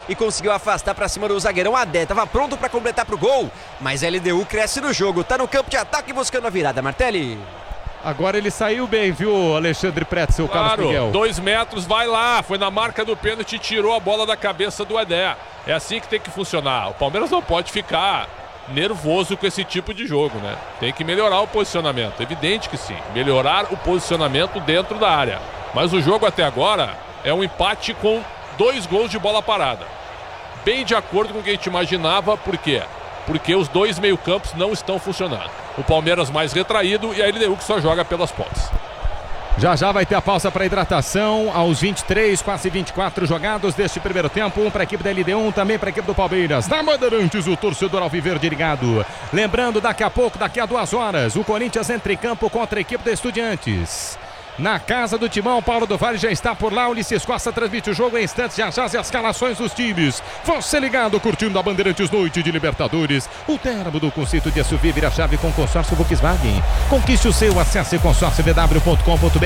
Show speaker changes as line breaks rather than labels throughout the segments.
e conseguiu afastar para cima do zagueirão Adé. Tava pronto para completar pro gol, mas a LDU cresce no jogo, tá no campo de ataque buscando a virada, Martelli.
Agora ele saiu bem, viu, Alexandre Pretzel, o Carlos Miguel.
2 metros, vai lá, foi na marca do pênalti e tirou a bola da cabeça do Adé. É assim que tem que funcionar. O Palmeiras não pode ficar nervoso com esse tipo de jogo, né? Tem que melhorar o posicionamento, evidente que sim. Melhorar o posicionamento dentro da área. Mas o jogo até agora é um empate com 2 gols de bola parada. Bem de acordo com o que a gente imaginava, por quê? Porque os 2 meio-campos não estão funcionando. O Palmeiras mais retraído e a LDU que só joga pelas pontas.
Já já vai ter a pausa para hidratação aos 23, quase 24 jogados deste primeiro tempo. Um para a equipe da LDU, um também para a equipe do Palmeiras. Na Bandeirantes, o torcedor alviverde ligado. Lembrando, daqui a pouco, daqui a 2 horas, o Corinthians entra em campo contra a equipe da Estudiantes. Na casa do Timão, Paulo do Vale já está por lá. Ulisses Costa transmite o jogo em instantes. Já já as escalações dos times. Você ligado, curtindo a Bandeirantes Noite de Libertadores. O termo do conceito de SUV vira chave com consórcio Volkswagen. Conquiste o seu, acesse consórciovw.com.br.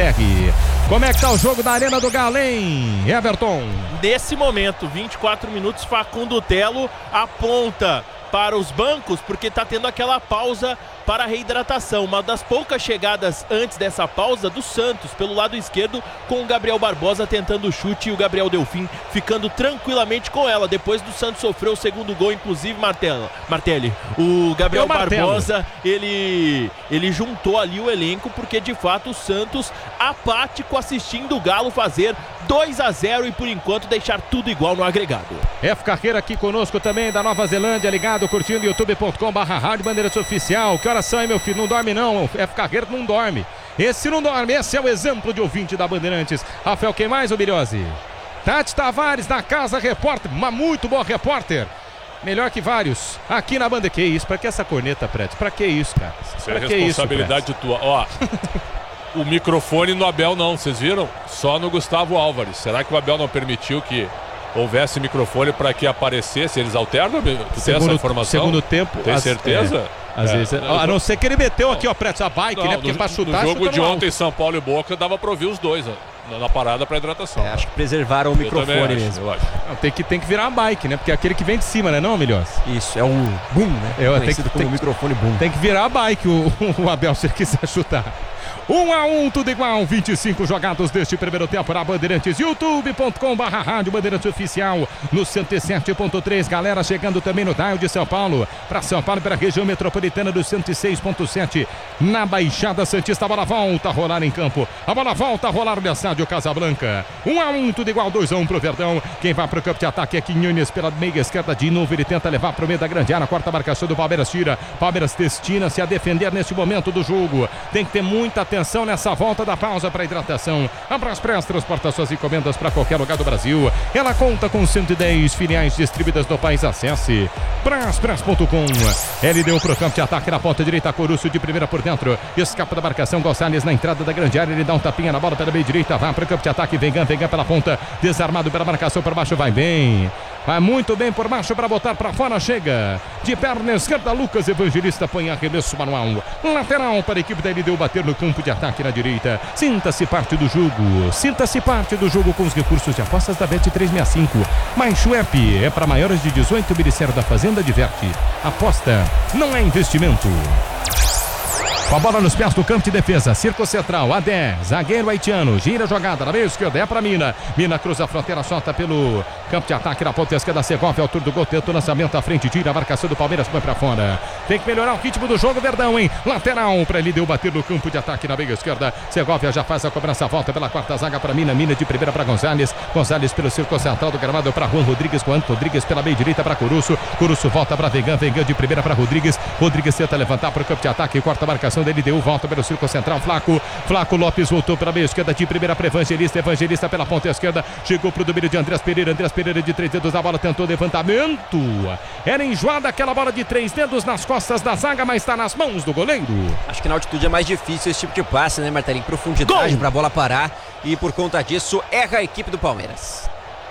Como é que tá o jogo da Arena do Galo, hein, Everton?
Nesse momento, 24 minutos, Facundo Telo aponta para os bancos, porque está tendo aquela pausa para a reidratação. Uma das poucas chegadas antes dessa pausa do Santos, pelo lado esquerdo, com o Gabriel Barbosa tentando o chute e o Gabriel Delfim ficando tranquilamente com ela. Depois do Santos sofrer o segundo gol, inclusive, Martelli, o Gabriel Barbosa, ele juntou ali o elenco, porque de fato o Santos apático assistindo o Galo fazer 2-0 e por enquanto deixar tudo igual no agregado.
F. Carreira aqui conosco também da Nova Zelândia, ligado, curtindo youtube.com/Rádio Bandeirantes Oficial. Que horas são, hein, meu filho? Não dorme não, F. Carreira não dorme. Esse não dorme, esse é o exemplo de ouvinte da Bandeirantes. Rafael, quem mais, ô Bilhose? Tati Tavares da Casa Repórter, uma muito boa repórter. Melhor que vários aqui na banda. Que isso? Pra que essa corneta, Preto? Pra que isso, cara?
Isso é responsabilidade tua. Ó, o microfone no Abel não, vocês viram? Só no Gustavo Álvares. Será que o Abel não permitiu que houvesse microfone para que aparecesse? Eles alternam? Tu tem essa informação?
Segundo tempo.
Tem certeza?
Às vezes. A não ser que ele meteu aqui, ó, Preto, a bike,
não,
né? Porque pra chutar.
No jogo de ontem,
alto.
São Paulo e Boca, dava pra ouvir os dois, ó, na parada pra hidratação.
Acho que preservaram o microfone mesmo.
Não, tem que virar a bike, né? Porque é aquele que vem de cima, né, não, Milhões?
Isso, é um boom, né? Conhecido como microfone boom.
Tem que virar a bike o Abel, se ele quiser chutar. 1-1, tudo igual, 25 jogados deste primeiro tempo na Bandeirantes, youtube.com/Rádio Bandeirantes Oficial, no 107.3, galera chegando também no dial de São Paulo, para São Paulo, para a região metropolitana do 106.7, na Baixada Santista. A bola volta a rolar em campo, a bola volta a rolar no estádio Casablanca. 1-1, tudo igual, 2-1 pro Verdão. Quem vai pro campo de ataque é Quinhones pela meia esquerda, de novo ele tenta levar pro meio da grande área, quarta marcação do Palmeiras, tira, Palmeiras destina-se a defender nesse momento do jogo, tem que ter muita atenção nessa volta da pausa para hidratação. A Braspress transporta suas encomendas para qualquer lugar do Brasil. Ela conta com 110 filiais distribuídas no país. Acesse braspress.com. Ele deu pro campo de ataque na ponta direita, Coruço de primeira por dentro, escapa da marcação, Gonçalves na entrada da grande área, ele dá um tapinha na bola pela meia direita, vai pro campo de ataque, Vengan pela ponta, desarmado pela marcação por baixo, vai bem. Vai muito bem por baixo para botar para fora, chega de perna esquerda, Lucas Evangelista põe arremesso manual, lateral para a equipe da LDU bater no campo de ataque na direita. Sinta-se parte do jogo, sinta-se parte do jogo com os recursos de apostas da Bet365. Baixe o app, é para maiores de 18, o Ministério da Fazenda diverte. Aposta não é investimento. Com a bola nos pés do campo de defesa, Circo Central, Adé, zagueiro haitiano, gira a jogada na meia esquerda, é para Mina. Mina cruza a fronteira, solta pelo campo de ataque na ponta esquerda, Segovia, altura do gol, tenta o lançamento à frente, tira a marcação do Palmeiras, põe para fora. Tem que melhorar o ritmo do jogo, Verdão, hein? Lateral para ele, deu bater no campo de ataque na meia esquerda. Segovia já faz a cobrança, volta pela quarta zaga para Mina, Mina de primeira para Gonçalves, Gonçalves pelo Circo Central do gramado para Juan Rodrigues, Juan Rodrigues pela meia direita para Coruço, Coruço volta para Vengan, Vengan de primeira para Rodrigues, Rodrigues tenta levantar para o campo de ataque, corta a marcação dele, deu volta pelo Circo Central, Flaco Lopes voltou para a meia esquerda de primeira para Evangelista, Evangelista pela ponta esquerda, chegou para o domínio de Andrés Pereira de 3 dedos na bola, tentou levantamento, era enjoada aquela bola de 3 dedos nas costas da zaga, mas está nas mãos do goleiro.
Acho que na altitude é mais difícil esse tipo de passe, né, Martelinho? Profundidade para a bola parar e por conta disso erra a equipe do Palmeiras.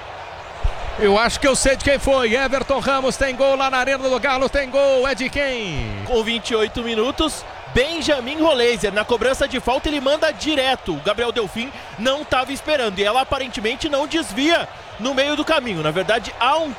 Eu acho que eu sei de quem foi. Everton Ramos tem gol lá na Arena do Galo, tem gol, é de quem?
Com 28 minutos, Benjamin Roleiser, na cobrança de falta ele manda direto, o Gabriel Delfim não estava esperando e ela aparentemente não desvia no meio do caminho, na verdade há um